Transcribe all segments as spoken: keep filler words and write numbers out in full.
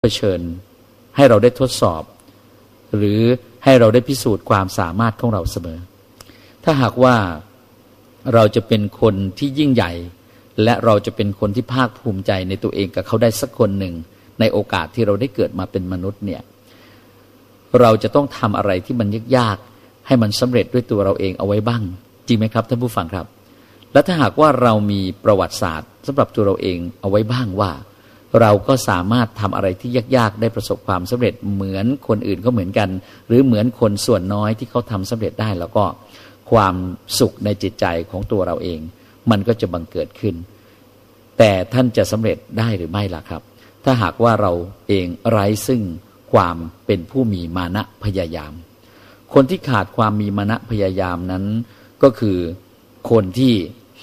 เผชิญให้เราได้ทดสอบหรือให้เราได้พิสูจน์ความสามารถของเราเสมอถ้าหากว่าเราจะเป็นคนที่ยิ่งใหญ่และเราจะเป็นคนที่ภาคภูมิใจในตัวเองกับเขาได้สักคนหนึ่งในโอกาสที่เราได้เกิดมาเป็นมนุษย์เนี่ยเราจะต้องทำอะไรที่มันยากๆให้มันสำเร็จด้วยตัวเราเองเอาไว้บ้างจริงไหมครับท่านผู้ฟังครับและถ้าหากว่าเรามีประวัติศาสตร์สำหรับตัวเราเองเอาไว้บ้างว่าเราก็สามารถทำอะไรที่ยากๆได้ประสบความสำเร็จเหมือนคนอื่นก็เหมือนกันหรือเหมือนคนส่วนน้อยที่เขาทำสำเร็จได้แล้วก็ความสุขในจิตใจของตัวเราเองมันก็จะบังเกิดขึ้นแต่ท่านจะสำเร็จได้หรือไม่ล่ะครับถ้าหากว่าเราเองไร้ซึ่งความเป็นผู้มีมานะพยายามคนที่ขาดความมีมานะพยายามนั้นก็คือคนที่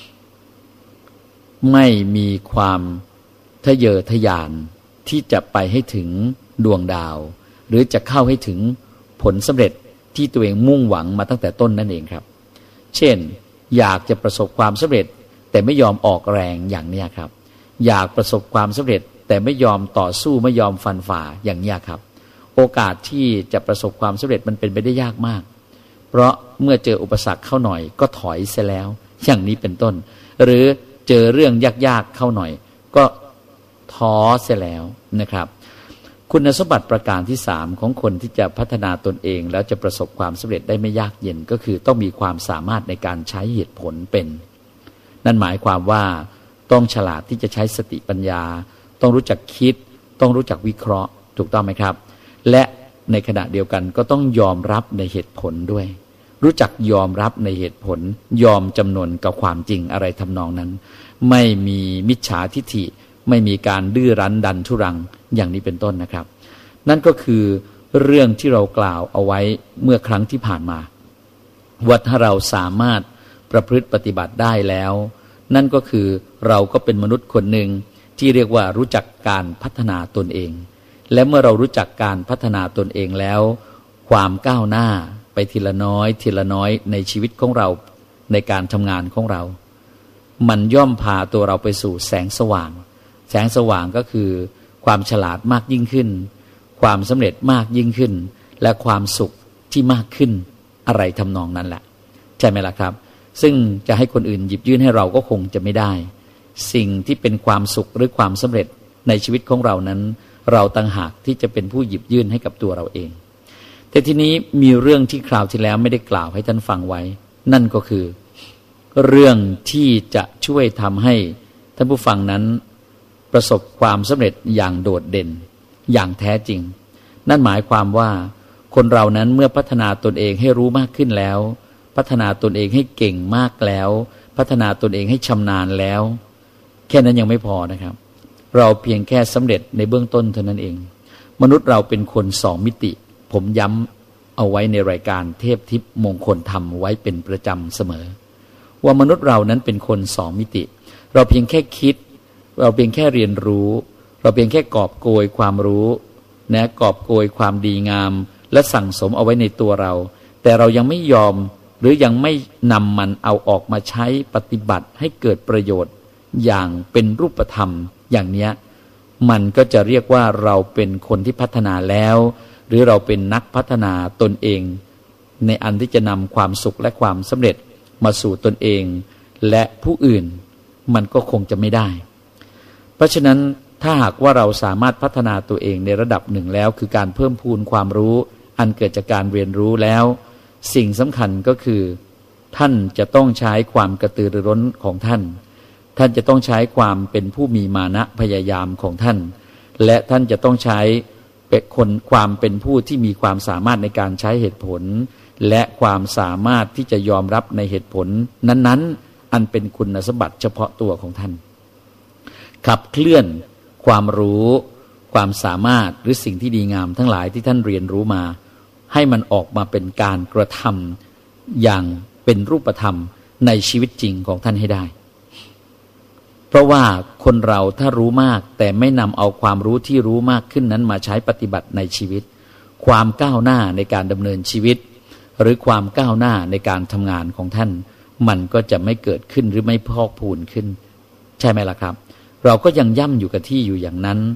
ไม่มีความทะเยอทะยานที่จะไปให้ถึงดวงดาวหรือจะเข้าให้ถึงผลสำเร็จที่ตัวเองมุ่งหวังมาตั้งแต่ต้นนั่นเองครับเช่นอยากจะประสบความสำเร็จแต่ไม่ยอมออกแรงอย่างนี้ครับอยากประสบความสำเร็จแต่ไม่ยอมต่อสู้ไม่ยอมฟันฝ่าอย่างนี้ครับโอกาสที่จะประสบความสำเร็จมันเป็นไปได้ยากมากเพราะเมื่อเจออุปสรรคเข้าหน่อยก็ถอยเสียแล้วอย่างนี้เป็นต้นหรือเจอเรื่องยากๆเข้าหน่อยก็ท้อเสียแล้วนะครับคุณสมบัติประการที่สามของคนที่จะพัฒนาตนเองแล้วจะประสบความสำเร็จได้ไม่ยากเย็นก็คือต้องมีความสามารถในการใช้เหตุผลเป็นนั่นหมายความว่าต้องฉลาดที่จะใช้สติปัญญาต้องรู้จักคิดต้องรู้จักวิเคราะห์ถูกต้องไหมครับและในขณะเดียวกันก็ต้องยอมรับในเหตุผลด้วยรู้จักยอมรับในเหตุผลยอมจำนนกับความจริงอะไรทำนองนั้นไม่มีมิจฉาทิฐิไม่มีการดื้อรั้นดันทุรังอย่างนี้เป็นต้นนะครับนั่นก็คือเรื่องที่เรากล่าวเอาไว้เมื่อครั้งที่ผ่านมาว่าถ้าเราสามารถประพฤติปฏิบัติได้แล้วนั่นก็คือเราก็เป็นมนุษย์คนหนึ่งที่เรียกว่ารู้จักการพัฒนาตนเองและเมื่อเรารู้จักการพัฒนาตนเองแล้วความก้าวหน้าไปทีละน้อยทีละน้อยในชีวิตของเราในการทำงานของเรามันย่อมพาตัวเราไปสู่แสงสว่างแสงสว่างก็คือความฉลาดมากยิ่งขึ้นความสำเร็จมากยิ่งขึ้นและความสุขที่มากขึ้นอะไรทำนองนั้นแหละใช่ไหมล่ะครับซึ่งจะให้คนอื่นหยิบยื่นให้เราก็คงจะไม่ได้สิ่งที่เป็นความสุขหรือความสำเร็จในชีวิตของเรานั้นเราต่างหากที่จะเป็นผู้หยิบยื่นให้กับตัวเราเองแต่ทีนี้มีเรื่องที่คราวที่แล้วไม่ได้กล่าวให้ท่านฟังไว้นั่นก็คือเรื่องที่จะช่วยทำให้ท่านผู้ฟังนั้นประสบความสำเร็จอย่างโดดเด่นอย่างแท้จริงนั่นหมายความว่าคนเรานั้นเมื่อพัฒนาตนเองให้รู้มากขึ้นแล้วพัฒนาตนเองให้เก่งมากแล้วพัฒนาตนเองให้ชำนาญแล้วแค่นั้นยังไม่พอนะครับเราเพียงแค่สำเร็จในเบื้องต้นเท่านั้นเองมนุษย์เราเป็นคนสองมิติผมย้ำเอาไว้ในรายการเทพทิพย์มงคลธรรมไว้เป็นประจำเสมอว่ามนุษย์เรานั้นเป็นคนสองมิติเราเพียงแค่คิดเราเพียงแค่เรียนรู้เราเพียงแค่กอบโกยความรู้นะกอบโกยความดีงามและสั่งสมเอาไว้ในตัวเราแต่เรายังไม่ยอมหรือยังไม่นำมันเอาออกมาใช้ปฏิบัติให้เกิดประโยชน์อย่างเป็นรูปธรรมอย่างเนี้ยมันก็จะเรียกว่าเราเป็นคนที่พัฒนาแล้วหรือเราเป็นนักพัฒนาตนเองในอันที่จะนำความสุขและความสำเร็จมาสู่ตนเองและผู้อื่นมันก็คงจะไม่ได้เพราะฉะนั้นถ้าหากว่าเราสามารถพัฒนาตัวเองในระดับหนึ่งแล้วคือการเพิ่มพูนความรู้อันเกิดจากการเรียนรู้แล้วสิ่งสำคัญก็คือท่านจะต้องใช้ความกระตือรือร้นของท่านท่านจะต้องใช้ความเป็นผู้มีมานะพยายามของท่านและท่านจะต้องใช้เป็นคนความเป็นผู้ที่มีความสามารถในการใช้เหตุผลและความสามารถที่จะยอมรับในเหตุผลนั้นๆอันเป็นคุณสมบัติเฉพาะตัวของท่านขับเคลื่อนความรู้ความสามารถหรือสิ่งที่ดีงามทั้งหลายที่ท่านเรียนรู้มาให้มันออกมาเป็นการกระทำอย่างเป็นรูปธรรมในชีวิตจริงของท่านให้ได้เพราะว่าคนเราถ้ารู้มากแต่ไม่นำเอาความรู้ที่รู้มากขึ้นนั้นมาใช้ปฏิบัติในชีวิตความก้าวหน้าในการดำเนินชีวิตหรือความก้าวหน้าในการทำงานของท่านมันก็จะไม่เกิดขึ้นหรือไม่พอกพูนขึ้นใช่ไหมล่ะครับเราก็ยังย่ำอยู่กับที่อยู่อย่างนั้น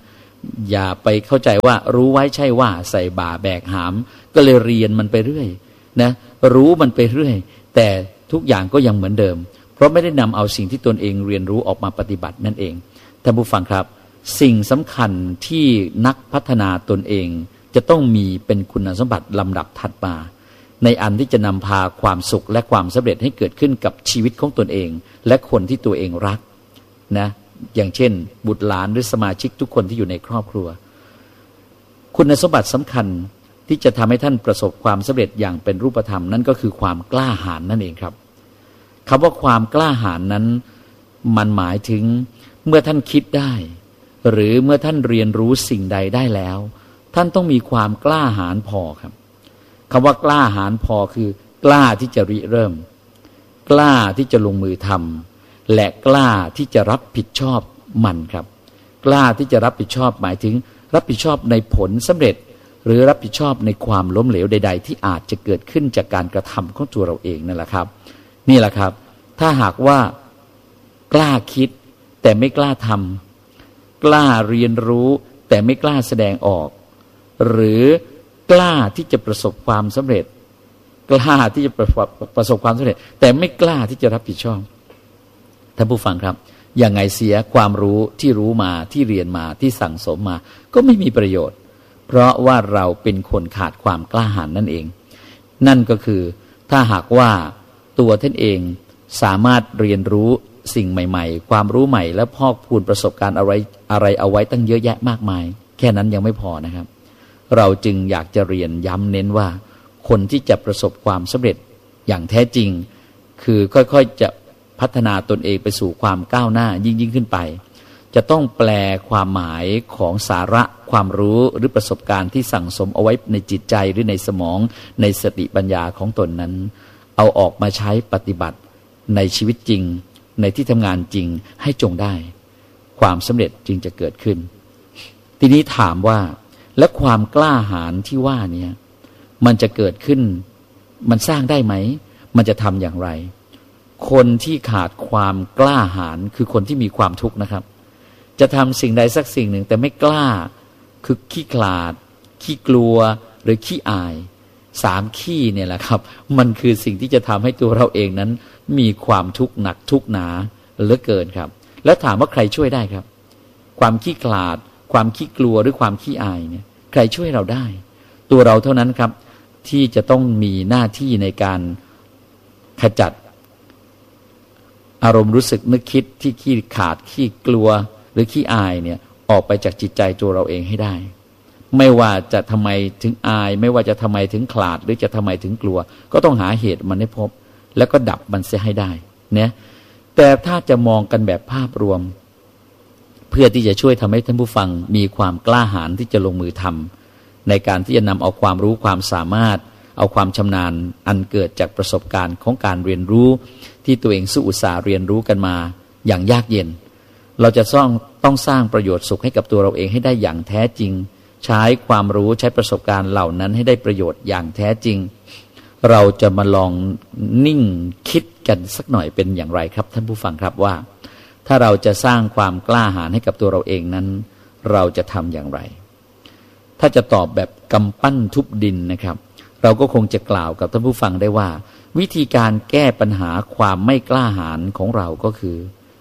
อย่าไปเข้าใจว่ารู้ไว้ใช่ว่าใส่บ่าแบกหามก็เลยเรียนมันไปเรื่อยนะรู้มันไปเรื่อยแต่ทุกอย่างก็ยังเหมือนเดิมเพราะไม่ได้นำเอาสิ่งที่ตนเองเรียนรู้ออกมาปฏิบัตินั่นเองท่านผู้ฟังครับสิ่งสำคัญที่นักพัฒนาตนเองจะต้องมีเป็นคุณสมบัติลำดับถัดมาในอันที่จะนำพาความสุขและความสำเร็จให้เกิดขึ้นกับชีวิตของตนเองและคนที่ตัวเองรักนะอย่างเช่นบุตรหลานหรือสมาชิกทุกคนที่อยู่ในครอบครัวคุณสมบัติสำคัญที่จะทำให้ท่านประสบความสำเร็จอย่างเป็นรูปธรรมนั่นก็คือความกล้าหาญนั่นเองครับคำว่าความกล้าหาญนั้นมันหมายถึงเมื่อท่านคิดได้หรือเมื่อท่านเรียนรู้สิ่งใดได้แล้วท่านต้องมีความกล้าหาญพอครับคำว่ากล้าหาญพอคือกล้าที่จะริเริ่มกล้าที่จะลงมือทำและกล้าที่จะรับผิดชอบมันครับกล้าที่จะรับผิดชอบหมายถึงรับผิดชอบในผลสำเร็จหรือรับผิดชอบในความล้มเหลวใดๆที่อาจจะเกิดขึ้นจากการกระทำของตัวเราเองนั่นแหละครับนี่แหละครับถ้าหากว่ากล้าคิดแต่ไม่กล้าทำกล้าเรียนรู้แต่ไม่กล้าแสดงออกหรือกล้าที่จะประสบความสำเร็จกล้าที่จะประสบประสบความสำเร็จแต่ไม่กล้าที่จะรับผิดชอบท่านผู้ฟังครับอย่างไงเสียความรู้ที่รู้มาที่เรียนมาที่สั่งสมมาก็ไม่มีประโยชน์เพราะว่าเราเป็นคนขาดความกล้าหาญนั่นเองนั่นก็คือถ้าหากว่าตัวท่านเองสามารถเรียนรู้สิ่งใหม่ๆความรู้ใหม่และพอกพูนประสบการณ์อะไรอะไรเอาไว้ตั้งเยอะแยะมากมายแค่นั้นยังไม่พอนะครับเราจึงอยากจะเรียนย้ำเน้นว่าคนที่จะประสบความสำเร็จอย่างแท้จริงคือค่อยๆจะพัฒนาตนเองไปสู่ความก้าวหน้ายิ่งยิ่งขึ้นไปจะต้องแปลความหมายของสาระความรู้หรือประสบการณ์ที่สั่งสมเอาไว้ในจิตใจหรือในสมองในสติปัญญาของตนนั้นเอาออกมาใช้ปฏิบัติในชีวิตจริงในที่ทำงานจริงให้จงได้ความสำเร็จจึงจะเกิดขึ้นทีนี้ถามว่าและความกล้าหาญที่ว่านี้มันจะเกิดขึ้นมันสร้างได้ไหมมันจะทำอย่างไรคนที่ขาดความกล้าหาญคือคนที่มีความทุกข์นะครับจะทำสิ่งใดสักสิ่งหนึ่งแต่ไม่กล้าคือขี้ขลาดขี้กลัวหรือขี้อายสามขี้เนี่ยแหละครับมันคือสิ่งที่จะทำให้ตัวเราเองนั้นมีความทุกข์หนักทุกข์หนาเหลือเกินครับแล้วถามว่าใครช่วยได้ครับความขี้ขลาดความขี้กลัวหรือความขี้อายเนี่ยใครช่วยเราได้ตัวเราเท่านั้นครับที่จะต้องมีหน้าที่ในการขจัดอารมณ์รู้สึกนึกคิดที่ขี้ขาดขี้กลัวหรือขี้อายเนี่ยออกไปจากจิตใจตัวเราเองให้ได้ไม่ว่าจะทำไมถึงอายไม่ว่าจะทำไมถึงขลาดหรือจะทำไมถึงกลัวก็ต้องหาเหตุมันให้พบแล้วก็ดับมันเสียให้ได้เนี่ยแต่ถ้าจะมองกันแบบภาพรวมเพื่อที่จะช่วยทำให้ท่านผู้ฟังมีความกล้าหาญที่จะลงมือทำในการที่จะนำเอาความรู้ความสามารถเอาความชำนาญอันเกิดจากประสบการณ์ของการเรียนรู้ที่ตัวเองสู้อุตสาห์เรียนรู้กันมาอย่างยากเย็นเราจะต้องต้องสร้างประโยชน์สุขให้กับตัวเราเองให้ได้อย่างแท้จริงใช้ความรู้ใช้ประสบการณ์เหล่านั้นให้ได้ประโยชน์อย่างแท้จริงเราจะมาลองนิ่งคิดกันสักหน่อยเป็นอย่างไรครับท่านผู้ฟังครับว่าถ้าเราจะสร้างความกล้าหาญให้กับตัวเราเองนั้นเราจะทำอย่างไรถ้าจะตอบแบบกำปั้นทุบดินนะครับเราก็คงจะกล่าวกับท่านผู้ฟังได้ว่าวิธีการแก้ปัญหาความไม่กล้าหาญของเราก็คือ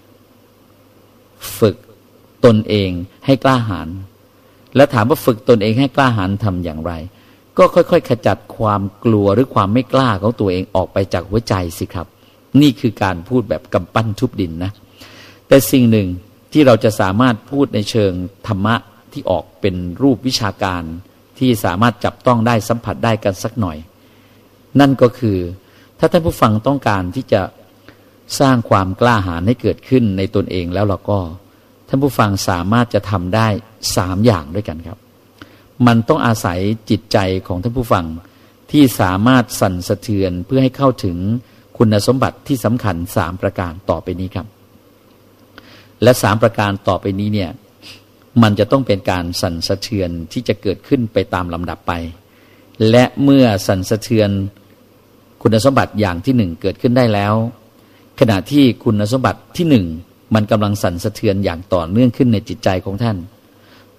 ฝึกตนเองให้กล้าหาญและถามว่าฝึกตนเองให้กล้าหาญทำอย่างไรก็ค่อยๆขจัดความกลัวหรือความไม่กล้าของตัวเองออกไปจากหัวใจสิครับนี่คือการพูดแบบกำปั้นทุบดินนะแต่สิ่งหนึ่งที่เราจะสามารถพูดในเชิงธรรมะที่ออกเป็นรูปวิชาการที่สามารถจับต้องได้สัมผัสได้กันสักหน่อยนั่นก็คือถ้าท่านผู้ฟังต้องการที่จะสร้างความกล้าหาญให้เกิดขึ้นในตนเองแล้วเราก็ท่านผู้ฟังสามารถจะทำได้สามอย่างด้วยกันครับมันต้องอาศัยจิตใจของท่านผู้ฟังที่สามารถสั่นสะเทือนเพื่อให้เข้าถึงคุณสมบัติที่สำคัญสามประการต่อไปนี้ครับและสามประการต่อไปนี้เนี่ยมันจะต้องเป็นการสั่นสะเทือนที่จะเกิดขึ้นไปตามลำดับไปและเมื่อสั่นสะเทือนคุณสมบัติอย่างที่หนึ่งเกิดขึ้นได้แล้วขณะที่คุณสมบัติที่หนึ่งมันกำลังสั่นสะเทือนอย่างต่อเนื่องขึ้นในจิตใจของท่าน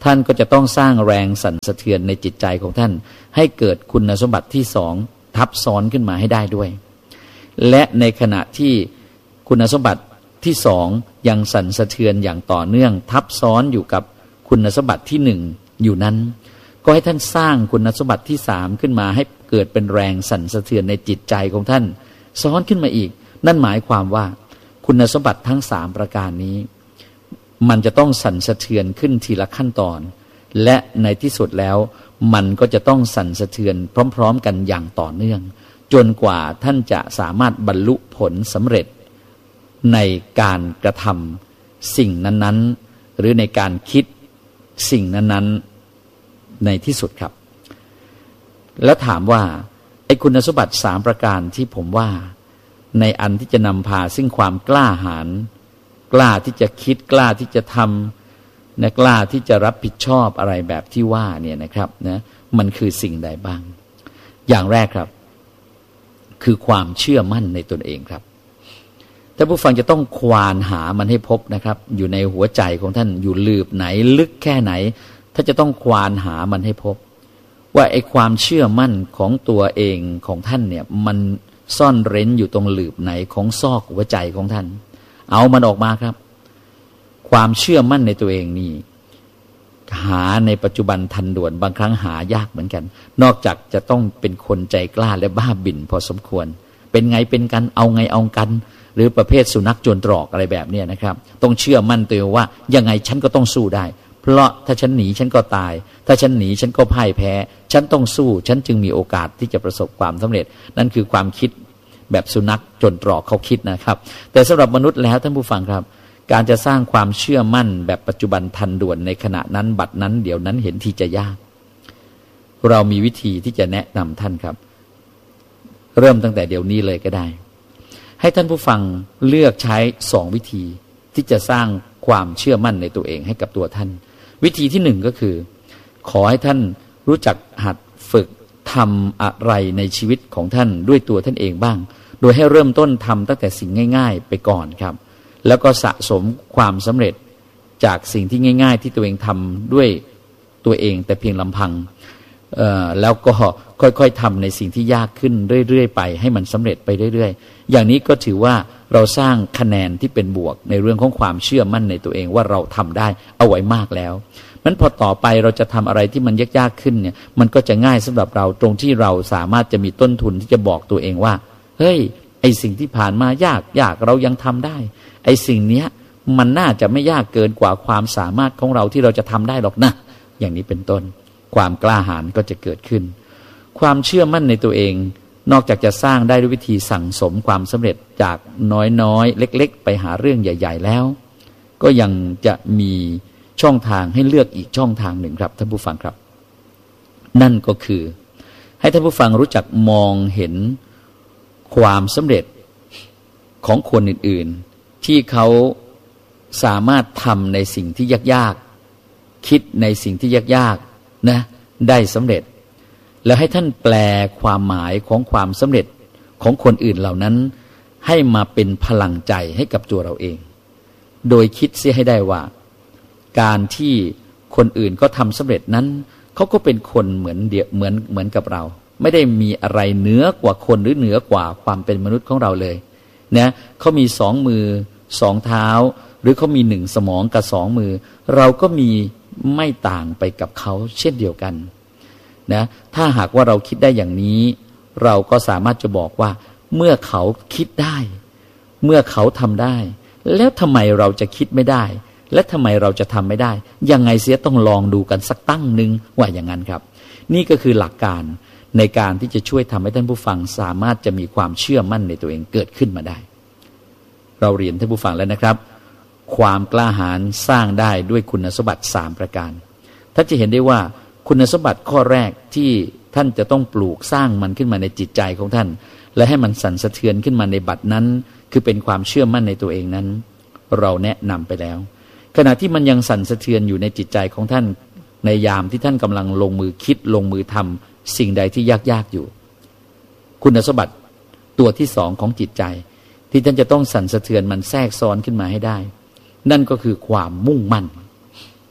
ท่านก็จะต้องสร้างแรงสั่นสะเทือนในจิตใจของท่านให้เกิดคุณสมบัติที่สองทับซ้อนขึ้นมาให้ได้ด้วยและในขณะที่คุณสมบัติที่สองยังสั่นสะเทือนอย่างต่อเนื่องทับซ้อนอยู่กับคุณสมบัติที่หนึ่งอยู่นั้นก็ให้ท่านสร้างคุณสมบัติที่สามขึ้นมาให้เกิดเป็นแรงสั่นสะเทือนในจิตใจของท่านซ้อนขึ้นมาอีกนั่นหมายความว่าคุณสมบัติทั้งสามประการนี้มันจะต้องสั่นสะเทือนขึ้นทีละขั้นตอนและในที่สุดแล้วมันก็จะต้องสั่นสะเทือนพร้อมๆกันอย่างต่อเนื่องจนกว่าท่านจะสามารถบรรลุผลสำเร็จในการกระทำสิ่งนั้นๆหรือในการคิดสิ่งนั้นๆในที่สุดครับแล้วถามว่าไอ้คุณสมบัติสามประการที่ผมว่าในอันที่จะนำพาซึ่งความกล้าหาญกล้าที่จะคิดกล้าที่จะทำนะกล้าที่จะรับผิดชอบอะไรแบบที่ว่าเนี่ยนะครับนะมันคือสิ่งใดบ้างอย่างแรกครับคือความเชื่อมั่นในตนเองครับท่านผู้ฟังจะต้องควานหามันให้พบนะครับอยู่ในหัวใจของท่านอยู่ลืบไหนลึกแค่ไหนถ้าจะต้องควานหามันให้พบว่าไอ้ความเชื่อมั่นของตัวเองของท่านเนี่ยมันซ่อนเร้นอยู่ตรงหลืบไหนของซอกหัวใจของท่านเอามันออกมาครับความเชื่อมั่นในตัวเองนี่หาในปัจจุบันทันด่วนบางครั้งหายากเหมือนกันนอกจากจะต้องเป็นคนใจกล้าและบ้าบิ่นพอสมควรเป็นไงเป็นกันเอาไงเอากันหรือประเภทสุนัขจวนตรอกอะไรแบบนี้นะครับต้องเชื่อมั่นตัวเองว่ายังไงฉันก็ต้องสู้ได้เพราะถ้าฉันหนีฉันก็ตายถ้าฉันหนีฉันก็พ่ายแพ้ฉันต้องสู้ฉันจึงมีโอกาสที่จะประสบความสำเร็จนั่นคือความคิดแบบสุนัขจนตรอกเขาคิดนะครับแต่สำหรับมนุษย์แล้วท่านผู้ฟังครับการจะสร้างความเชื่อมั่นแบบปัจจุบันทันด่วนในขณะนั้นบัดนั้นเดี๋ยวนั้นเห็นทีจะยากเรามีวิธีที่จะแนะนำท่านครับเริ่มตั้งแต่เดี๋ยวนี้เลยก็ได้ให้ท่านผู้ฟังเลือกใช้สองวิธีที่จะสร้างความเชื่อมั่นในตัวเองให้กับตัวท่านวิธีที่หนึ่งก็คือขอให้ท่านรู้จักหัดฝึกทำอะไรในชีวิตของท่านด้วยตัวท่านเองบ้างโดยให้เริ่มต้นทำตั้งแต่สิ่งง่ายๆไปก่อนครับแล้วก็สะสมความสำเร็จจากสิ่งที่ง่ายๆที่ตัวเองทำด้วยตัวเองแต่เพียงลำพังแล้วก็ค่อยๆทำในสิ่งที่ยากขึ้นเรื่อยๆไปให้มันสำเร็จไปเรื่อยๆอย่างนี้ก็ถือว่าเราสร้างคะแนนที่เป็นบวกในเรื่องของความเชื่อมั่นในตัวเองว่าเราทำได้เอาไว้มากแล้วนั้นพอต่อไปเราจะทำอะไรที่มันยากๆขึ้นเนี่ยมันก็จะง่ายสำหรับเราตรงที่เราสามารถจะมีต้นทุนที่จะบอกตัวเองว่าเฮ้ยไอสิ่งที่ผ่านมายากยากเรายังทำได้ไอสิ่งเนี้ยมันน่าจะไม่ยากเกินกว่าความสามารถของเราที่เราจะทำได้หรอกนะอย่างนี้เป็นต้นความกล้าหาญก็จะเกิดขึ้นความเชื่อมั่นในตัวเองนอกจากจะสร้างได้ด้วยวิธีสั่งสมความสำเร็จจากน้อยๆเล็กๆไปหาเรื่องใหญ่ๆแล้วก็ยังจะมีช่องทางให้เลือกอีกช่องทางหนึ่งครับท่านผู้ฟังครับนั่นก็คือให้ท่านผู้ฟังรู้จักมองเห็นความสำเร็จของคนอื่นๆที่เขาสามารถทำในสิ่งที่ยากๆคิดในสิ่งที่ยากๆนะได้สำเร็จแล้วให้ท่านแปลความหมายของความสำเร็จของคนอื่นเหล่านั้นให้มาเป็นพลังใจให้กับตัวเราเองโดยคิดเสียให้ได้ว่าการที่คนอื่นก็ทำสำเร็จนั้นเขาก็เป็นคนเหมือนเดียเหมือนเหมือนกับเราไม่ได้มีอะไรเหนือกว่าคนหรือเหนือกว่าความเป็นมนุษย์ของเราเลยนะเขามีสองมือสองเท้าหรือเขามีหนึ่งสมองกับสองมือเราก็มีไม่ต่างไปกับเขาเช่นเดียวกันนะถ้าหากว่าเราคิดได้อย่างนี้เราก็สามารถจะบอกว่าเมื่อเขาคิดได้เมื่อเขาทำได้แล้วทำไมเราจะคิดไม่ได้และทำไมเราจะทำไม่ได้ยังไงเสียต้องลองดูกันสักตั้งหนึ่งว่าอย่างนั้นครับนี่ก็คือหลักการในการที่จะช่วยทำให้ท่านผู้ฟังสามารถจะมีความเชื่อมั่นในตัวเองเกิดขึ้นมาได้เราเรียนท่านผู้ฟังแล้วนะครับความกล้าหาญสร้างได้ด้วยคุณสมบัติสามประการท่านจะเห็นได้ว่าคุณสมบัติข้อแรกที่ท่านจะต้องปลูกสร้างมันขึ้นมาในจิตใจของท่านและให้มันสั่นสะเทือนขึ้นมาในบัดนั้นคือเป็นความเชื่อมั่นในตัวเองนั้นเราแนะนำไปแล้วขณะที่มันยังสั่นสะเทือนอยู่ในจิตใจของท่านในยามที่ท่านกำลังลงมือคิดลงมือทำสิ่งใดที่ยากๆอยู่คุณสมบัติตัวที่สองของจิตใจที่ท่านจะต้องสั่นสะเทือนมันแทรกซ้อนขึ้นมาให้ได้นั่นก็คือความมุ่งมั่น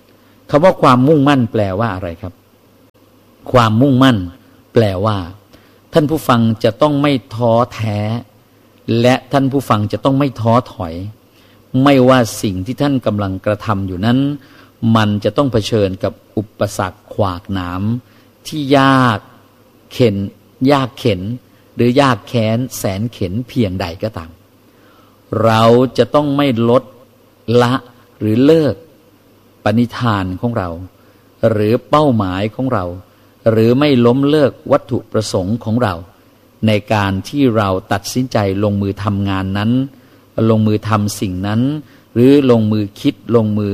คำว่าความมุ่งมั่นแปลว่าอะไรครับความมุ่งมั่นแปลว่าท่านผู้ฟังจะต้องไม่ท้อแท้และท่านผู้ฟังจะต้องไม่ท้อถอยไม่ว่าสิ่งที่ท่านกำลังกระทำอยู่นั้นมันจะต้องเผชิญกับอุปสรรคขวากหนามที่ยากเข็นยากเข็นหรือยากแค้นแสนเข็นเพียงใดก็ตามเราจะต้องไม่ลดละหรือเลิกปณิธานของเราหรือเป้าหมายของเราหรือไม่ล้มเลิกวัตถุประสงค์ของเราในการที่เราตัดสินใจลงมือทำงานนั้นลงมือทำสิ่งนั้นหรือลงมือคิดลงมือ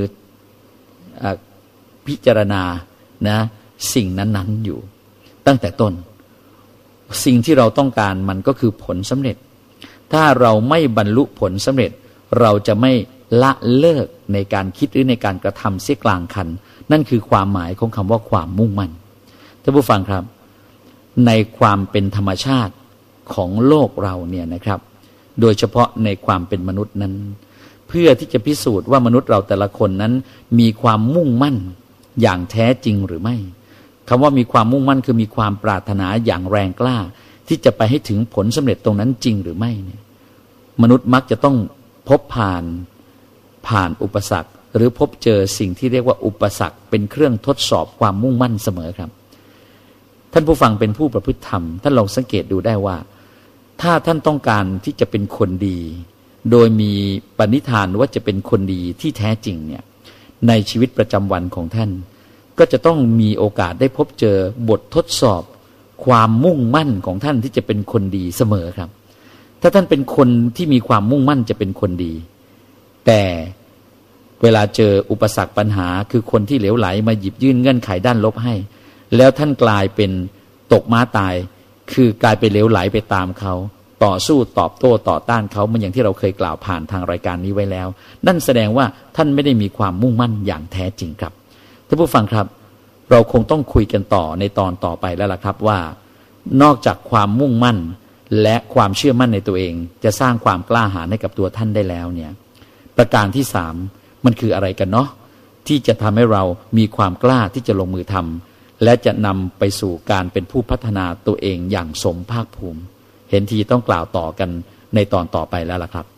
พิจารณานะสิ่งนั้นๆอยู่ตั้งแต่ต้นสิ่งที่เราต้องการมันก็คือผลสำเร็จถ้าเราไม่บรรลุผลสำเร็จเราจะไม่ละเลิกในการคิดหรือในการกระทำเสียกลางคันนั่นคือความหมายของคำว่าความมุ่งมั่นท่านผู้ฟังครับในความเป็นธรรมชาติของโลกเราเนี่ยนะครับโดยเฉพาะในความเป็นมนุษย์นั้นเพื่อที่จะพิสูจน์ว่ามนุษย์เราแต่ละคนนั้นมีความมุ่งมั่นอย่างแท้จริงหรือไม่คำว่ามีความมุ่งมั่นคือมีความปรารถนาอย่างแรงกล้าที่จะไปให้ถึงผลสำเร็จตรงนั้นจริงหรือไม่เนี่ยมนุษย์มักจะต้องพบผ่านผ่านอุปสรรคหรือพบเจอสิ่งที่เรียกว่าอุปสรรคเป็นเครื่องทดสอบความมุ่งมั่นเสมอครับท่านผู้ฟังเป็นผู้ประพฤติธรรมท่านลองสังเกตดูได้ว่าถ้าท่านต้องการที่จะเป็นคนดีโดยมีปณิธานว่าจะเป็นคนดีที่แท้จริงเนี่ยในชีวิตประจำวันของท่านก็จะต้องมีโอกาสได้พบเจอบททดสอบความมุ่งมั่นของท่านที่จะเป็นคนดีเสมอครับถ้าท่านเป็นคนที่มีความมุ่งมั่นจะเป็นคนดีแต่เวลาเจออุปสรรคปัญหาคือคนที่เหลวไหลมาหยิบยื่นเงื่อนไขด้านลบให้แล้วท่านกลายเป็นตกม้าตายคือกลายเป็นเหลวไหลไปตามเขาต่อสู้ตอบโต้ต่อต้านเขาเหมือนอย่างที่เราเคยกล่าวผ่านทางรายการนี้ไว้แล้วนั่นแสดงว่าท่านไม่ได้มีความมุ่งมั่นอย่างแท้จริงครับท่านผู้ฟังครับเราคงต้องคุยกันต่อในตอนต่อไปแล้วล่ะครับว่านอกจากความมุ่งมั่นและความเชื่อมั่นในตัวเองจะสร้างความกล้าหาญให้กับตัวท่านได้แล้วเนี่ยประการที่สามมันคืออะไรกันเนาะที่จะทำให้เรามีความกล้าที่จะลงมือทำและจะนำไปสู่การเป็นผู้พัฒนาตัวเองอย่างสมภาคภูมิเห็นทีต้องกล่าวต่อกันในตอนต่อไปแล้วล่ะครับ